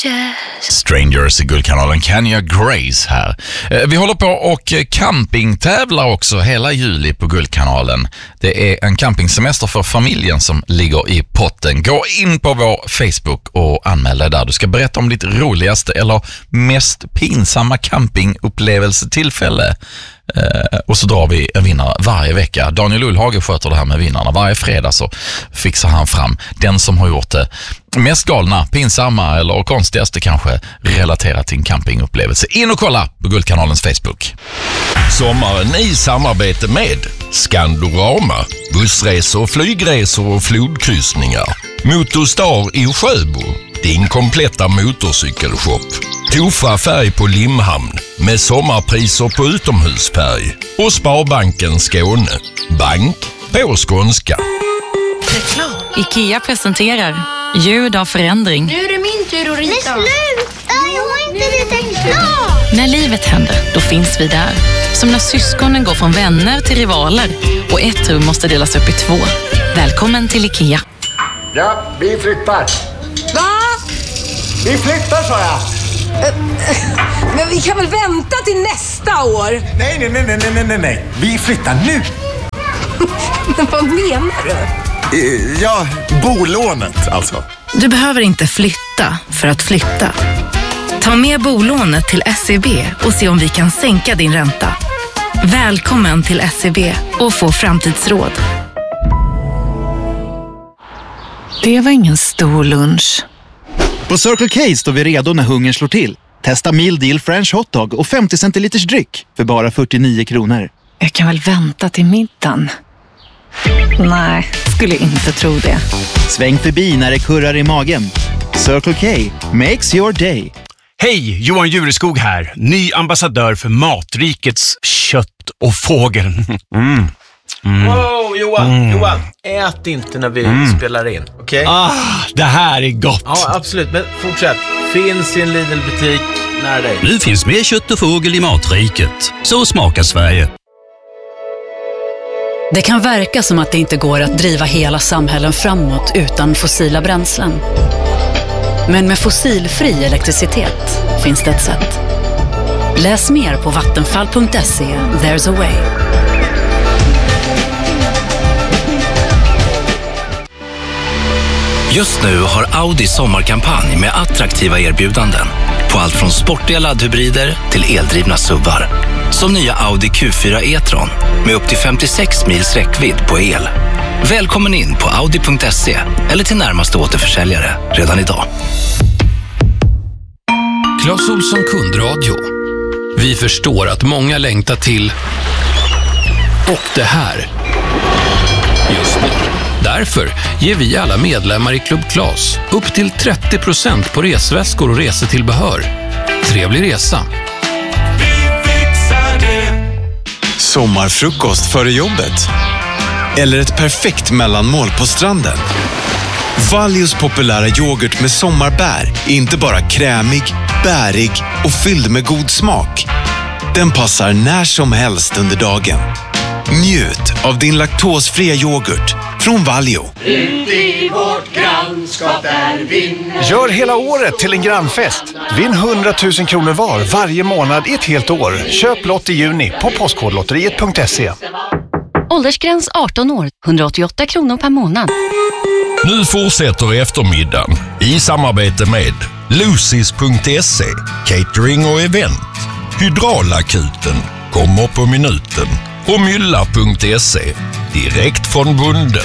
Strangers i Guldkanalen, Kenya Grace här. Vi håller på och campingtävlar också hela juli på Guldkanalen. Det är en campingsemester för familjen som ligger i potten. Gå in på vår Facebook och anmäl dig där. Du ska berätta om ditt roligaste eller mest pinsamma campingupplevelsetillfälle. Och så drar vi en vinnare varje vecka. Daniel Ullhage sköter det här med vinnarna. Varje fredag så fixar han fram den som har gjort det mest galna, pinsamma eller konstigaste kanske relaterat till en campingupplevelse. In och kolla på Guldkanalens Facebook. Sommaren i samarbete med Skandorama, bussresor, flygresor och flodkryssningar. Motorstar i Sjöbo, din kompletta motorcykelshop. Tofa färg på Limhamn med sommarpriser på utomhusfärg. Och Sparbanken Skåne, bank på skånska. IKEA presenterar ljud av förändring. Nu är det min tur att rita. Men sluta, jag har inte ritat klart. När livet händer, då finns vi där. Som när syskonen går från vänner till rivaler och ett rum måste delas upp i 2. Välkommen till IKEA. Ja, vi flyttar. Va? Vi flyttar, sa jag. Men vi kan väl vänta till nästa år? Nej. Vi flyttar nu. Men vad menar du? Ja, bolånet alltså. Du behöver inte flytta för att flytta. Ta med bolånet till SEB och se om vi kan sänka din ränta. Välkommen till SEB och få framtidsråd. Det var ingen stor lunch. På Circle K står vi redo när hungern slår till. Testa meal deal French hotdog och 50 centiliters dryck för bara 49 kronor. Jag kan väl vänta till middagen. Nej, skulle inte tro det. Sväng förbi när det kurrar i magen. Circle K makes your day. Hej, Johan Jureskog här. Ny ambassadör för Matrikets kött och fågel. Wow, Johan, ät inte när vi spelar in, okej? Det här är gott. Ja, absolut, men fortsätt. Finns i en Lidl-butik nära dig. Nu finns mer kött och fågel i Matriket. Så smakar Sverige. Det kan verka som att det inte går att driva hela samhällen framåt utan fossila bränslen. Men med fossilfri elektricitet finns det ett sätt. Läs mer på vattenfall.se. There's a way. Just nu har Audi sommarkampanj med attraktiva erbjudanden på allt från sportiga laddhybrider till eldrivna SUVar. Som nya Audi Q4 e-tron med upp till 56 mils räckvidd på el. Välkommen in på audi.se eller till närmaste återförsäljare redan idag. Clas Ohlson kundradio. Vi förstår att många längtar till och det här just nu. Därför ger vi alla medlemmar i Club Clas upp till 30% på resväskor och resetillbehör. Trevlig resa! Sommarfrukost före jobbet? Eller ett perfekt mellanmål på stranden? Valjos populära yoghurt med sommarbär är inte bara krämig, bärig och fylld med god smak. Den passar när som helst under dagen. Njut av din laktosfria yoghurt från Valio. Ut i vårt grannskap där vinner. Gör hela året till en grannfest. Vinn 100 000 kronor var varje månad i ett helt år. Köp lott i juni på postkodlotteriet.se. Åldersgräns 18 år, 188 kronor per månad. Nu fortsätter eftermiddagen i samarbete med Lucis.se, catering och event. Hydraulakuten kommer på minuten och Mylla.se, direkt från bunden.